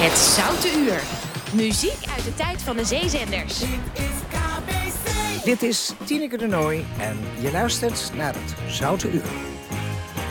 Het Zoute Uur. Muziek uit de tijd van de zeezenders. Dit is Tineke de Nooi en je luistert naar het Zoute Uur.